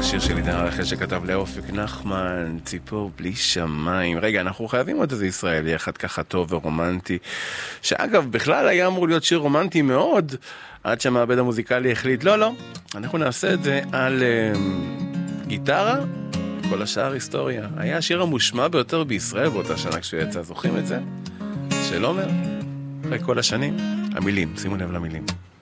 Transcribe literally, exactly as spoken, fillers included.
השיר של עידן הרכש שכתב לאופק נחמן, ציפור בלי שמיים. רגע, אנחנו חייבים עוד איזה ישראלי אחד ככה טוב ורומנטי, שאגב בכלל היה אמור להיות שיר רומנטי מאוד, עד שהמעבד המוזיקלי החליט לא לא, אנחנו נעשה את זה על uh, גיטרה, כל השאר היסטוריה. היה השיר המושמע ביותר בישראל באותה שנה כשהוא יצא, זוכרים את זה? של עומר? אחרי כל השנים, המילים, שימו לב למילים.